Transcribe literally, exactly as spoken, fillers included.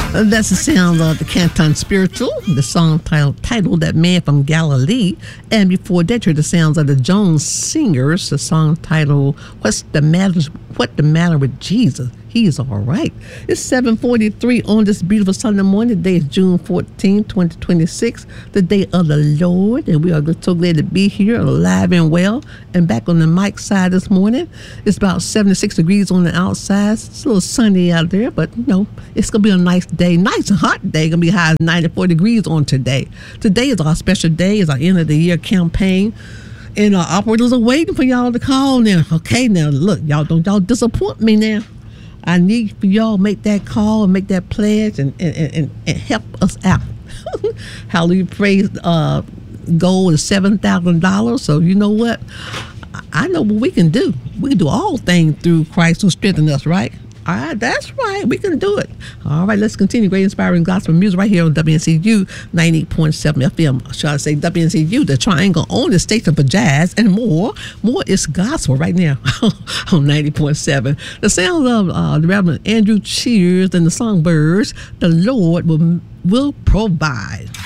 Uh, That's the sound of the Canton Spiritual, the song title, titled That Man from Galilee. And before that, you heard the sounds of the Jones Singers, the song titled What's the Matter, What the Matter with Jesus? He's all right. It's seven forty-three on this beautiful Sunday morning. Today is June fourteenth, twenty twenty-six, the day of the Lord. And we are so glad to be here, alive and well. And back on the mic side this morning, it's about seventy-six degrees on the outside. It's a little sunny out there, but, you know, it's going to be a nice day. Nice and hot day. Going to be high as ninety-four degrees on today. Today is our special day. It's our end of the year campaign. And our operators are waiting for y'all to call now. Okay, now, look, y'all don't y'all disappoint me now. I need for y'all to make that call and make that pledge and, and, and, and help us out. Hallelujah. Praise uh, goal is seven thousand dollars. So you know what? I know what we can do. We can do all things through Christ who strengthens us, right? All right, that's right. We can do it. All right, let's continue. Great inspiring gospel music right here on W N C U ninety-eight point seven F M. Shall I say W N C U, the triangle on the station for jazz and more. More is gospel right now on ninety point seven. The sounds of uh, the Reverend Andrew Cheers and the Songbirds, the Lord will, will provide.